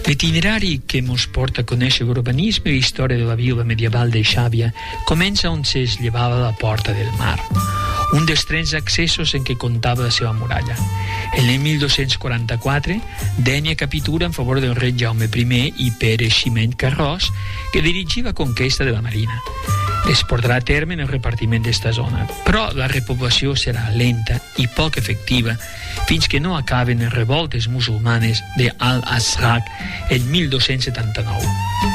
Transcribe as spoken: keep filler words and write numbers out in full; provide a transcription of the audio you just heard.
L'itinerari que mos porta a conèixer l'urbanisme i la història de la vila medieval de Xàbia comença on se llevava la Porta del Mar, un dels trens accessos en què comptava la seva muralla. En el mil dos-cents quaranta-quatre, Dénia captura en favor del rei Jaume I i Pere Ximent Carròs, que dirigia la conquesta de la Marina. Es portarà a terme en el repartiment d'esta zona, però la repoblació serà lenta i poc efectiva fins que no acaben les revoltes musulmanes de Al-Azraq el mil dos-cents setanta-nou.